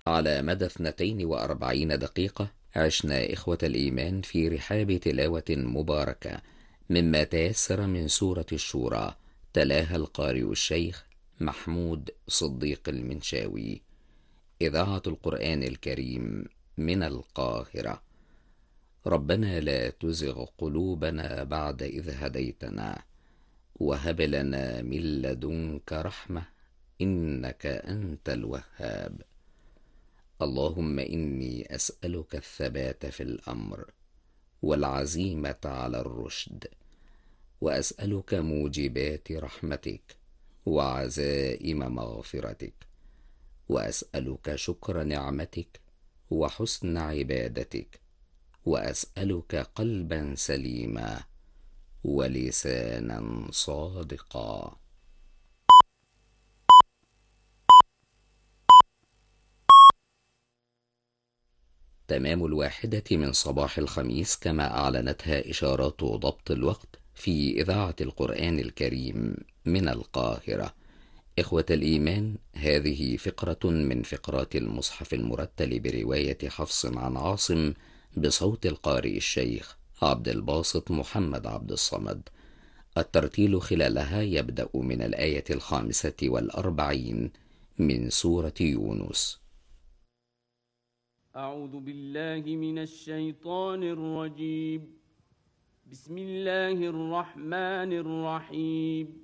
على مدى 42 دقيقة عشنا إخوة الإيمان في رحاب تلاوة مباركة مما تيسر من سورة الشورى، تلاها القارئ الشيخ محمود صديق المنشاوي. إذاعة القرآن الكريم من القاهرة. ربنا لا تزغ قلوبنا بعد إذ هديتنا، وهب لنا من لدنك رحمة، إنك أنت الوهاب. اللهم إني أسألك الثبات في الأمر والعزيمة على الرشد، وأسألك موجبات رحمتك وعزائم مغفرتك، وأسألك شكر نعمتك وحسن عبادتك، وأسألك قلبا سليما ولسانا صادقا. تمام 1 من صباح الخميس كما أعلنتها إشارات ضبط الوقت في إذاعة القرآن الكريم من القاهرة. إخوة الإيمان، هذه فقرة من فقرات المصحف المرتل برواية حفص عن عاصم بصوت القارئ الشيخ عبد الباسط محمد عبد الصمد. الترتيل خلالها يبدأ من الآية 45 من سورة يونس. أعوذ بالله من الشيطان الرجيم. بسم الله الرحمن الرحيم.